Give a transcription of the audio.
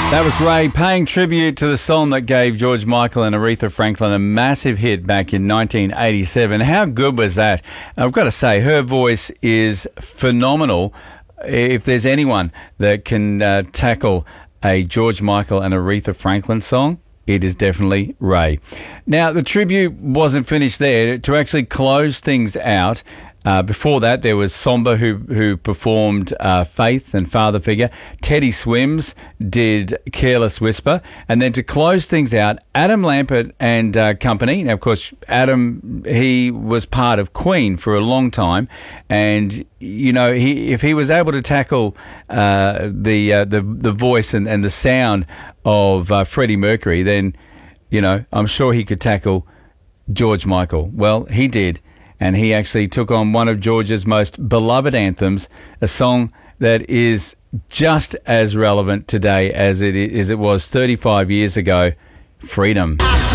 That was Ray paying tribute to the song that gave George Michael and Aretha Franklin a massive hit back in 1987. How good was that? I've got to say, her voice is phenomenal. If there's anyone that can tackle a George Michael and Aretha Franklin song, it is definitely Ray. Now, the tribute wasn't finished there. To actually close things out, before that, there was Somber who performed Faith and Father Figure. Teddy Swims did Careless Whisper. And then to close things out, Adam Lambert and company. Now, of course, Adam, he was part of Queen for a long time. And, you know, if he was able to tackle the voice and the sound of Freddie Mercury, then, you know, I'm sure he could tackle George Michael. Well, he did. And he actually took on one of George's most beloved anthems, a song that is just as relevant today as it was 35 years ago, Freedom.